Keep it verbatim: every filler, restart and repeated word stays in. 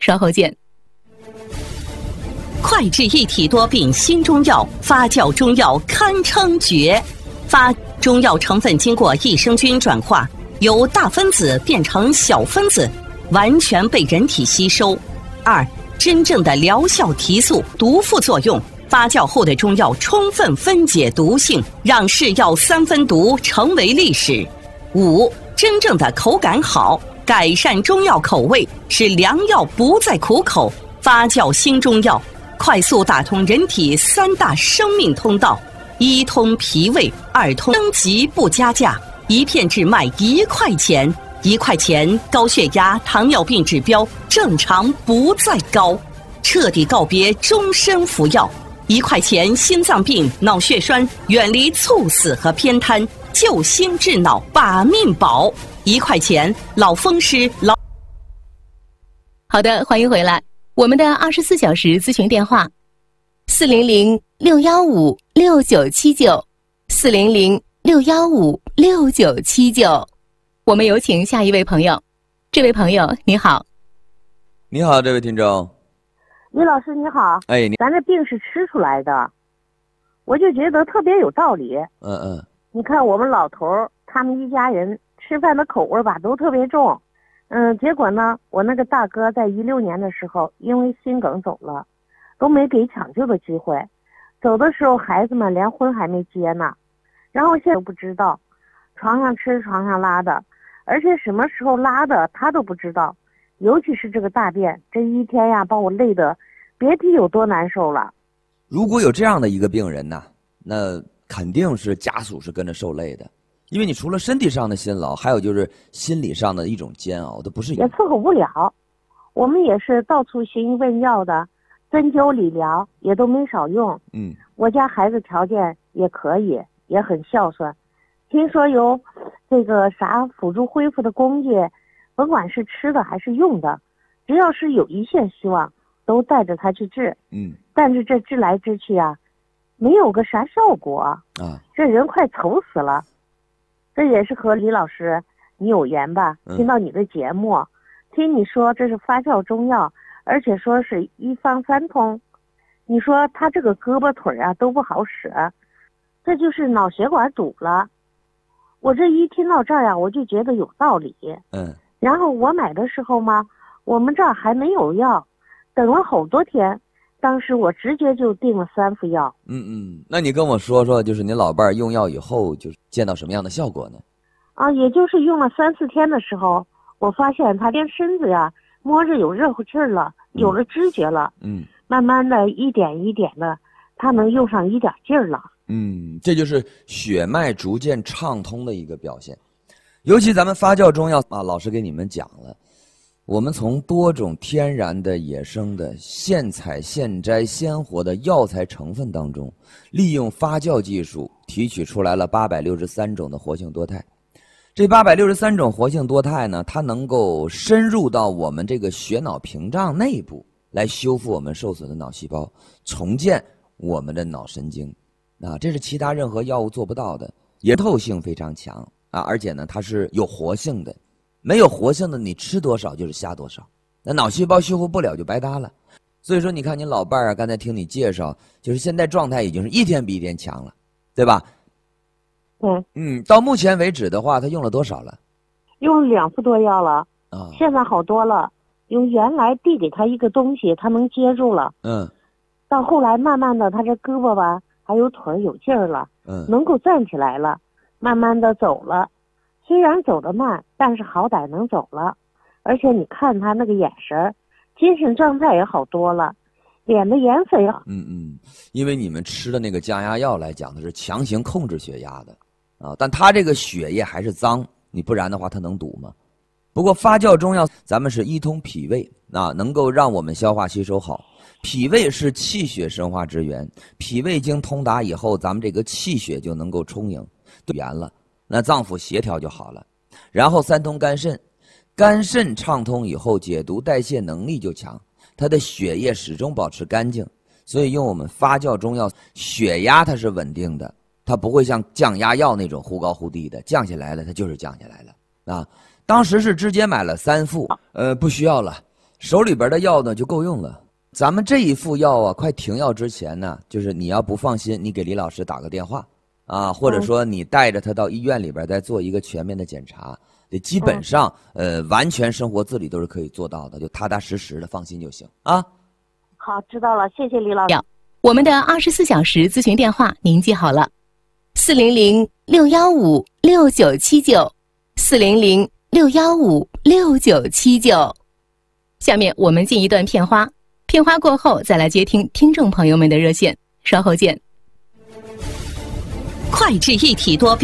稍后见。 快治一体多病新中药，发酵中药堪称绝。发中药成分经过益生菌转化，由大分子变成小分子，完全被人体吸收。二、真正的疗效提速，毒副作用。发酵后的中药充分分解毒性，让是药三分毒成为历史。五、真正的口感好，改善中药口味，使良药不再苦口。发酵新中药快速打通人体三大生命通道，一通脾胃，二通升级不加价，一片治脉一块钱，一块钱高血压、糖尿病指标正常不再高，彻底告别终身服药。一块钱心脏病、脑血栓远离猝死和偏瘫，救心治脑把命保。一块钱老风湿老。 好的，欢迎回来。我们的二十四小时咨询电话：四零零六幺五六九七九，四零零六幺五六九七九。我们有请下一位朋友。这位朋友你好。 你好，这位听众。 李老师你好。 哎，你咱这病是吃出来的，我就觉得特别有道理。 嗯嗯。 你看我们老头儿他们一家人吃饭的口味吧都特别重。嗯，结果呢，我那个大哥在一六年的时候因为心梗走了，都没给抢救的机会。走的时候孩子们连婚还没结呢，然后现在都不知道，床上吃床上拉的，而且什么时候拉的他都不知道。尤其是这个大便，这一天呀把我累得别提有多难受了。 如果有这样的一个病人呢，那肯定是家属是跟着受累的，因为你除了身体上的辛劳，还有就是心理上的一种煎熬，这不是也伺候不了。我们也是到处寻医问药的，针灸理疗也都没少用。 嗯， 我家孩子条件也可以，也很孝顺。听说有这个啥辅助恢复的工具，甭管是吃的还是用的，只要是有一线希望，都带着他去治。 嗯， 但是这治来治去啊，没有个啥效果啊， 这人快愁死了。这也是和李老师你有缘吧，听到你的节目，嗯、听你说这是发酵中药，而且说是一方三通，你说他这个胳膊腿啊都不好使，这就是脑血管堵了。我这一听到这儿呀，我就觉得有道理。 嗯。 然后我买的时候嘛，我们这儿还没有药，等了好多天，当时我直接就订了三副药。 嗯嗯，那你跟我说说，就是您老伴儿用药以后，就是见到什么样的效果呢？ 啊，也就是用了三四天的时候，我发现他连身子呀摸着有热乎气儿了，有了知觉了。 嗯， 慢慢的一点一点的，他能用上一点劲儿了。 嗯，这就是血脉逐渐畅通的一个表现。尤其咱们发酵中药啊，老师给你们讲了，我们从多种天然的、野生的、现采现摘、鲜活的药材成分当中，利用发酵技术提取出来了八百六十三种的活性多肽。这八百六十三种活性多肽呢，它能够深入到我们这个血脑屏障内部，来修复我们受损的脑细胞，重建我们的脑神经。啊，这是其他任何药物做不到的，也透性非常强。啊，而且呢，它是有活性的，没有活性的，你吃多少就是瞎多少，那脑细胞修复不了就白搭了。所以说，你看您老伴儿啊，刚才听你介绍，就是现在状态已经是一天比一天强了，对吧？ 嗯嗯，到目前为止的话，他用了多少了？ 用了两副多药了啊， 现在好多了。用原来递给他一个东西，他能接住了。 嗯， 到后来慢慢的，他这胳膊吧，还有腿有劲儿了， 嗯， 能够站起来了。慢慢的走了，虽然走得慢，但是好歹能走了。而且你看他那个眼神，精神状态也好多了，脸的颜色也好。 嗯嗯，因为你们吃的那个降压药来讲，它是强行控制血压的啊，但他这个血液还是脏，你不然的话它能堵吗？不过发酵中药咱们是一通脾胃啊，能够让我们消化吸收好。脾胃是气血生化之源，脾胃经通达以后，咱们这个气血就能够充盈源了，那脏腑协调就好了。然后三通肝肾，肝肾畅通以后，解毒代谢能力就强，它的血液始终保持干净，所以用我们发酵中药，血压它是稳定的，它不会像降压药那种忽高忽低的，降下来了它就是降下来了啊。当时是直接买了三副，呃，不需要了。 手里边的药呢就够用了。咱们这一副药啊，快停药之前呢，就是你要不放心，你给李老师打个电话啊，或者说你带着他到医院里边再做一个全面的检查。这基本上，呃，完全生活自理都是可以做到的，就踏踏实实的，放心就行啊。 好，知道了，谢谢李老师。 我们的二十四小时咨询电话您记好了：四零零六幺五六九七九，四零零六幺五六九七九。下面我们进一段片花，片花过后再来接听听众朋友们的热线，稍后见。 脍炙一体多病。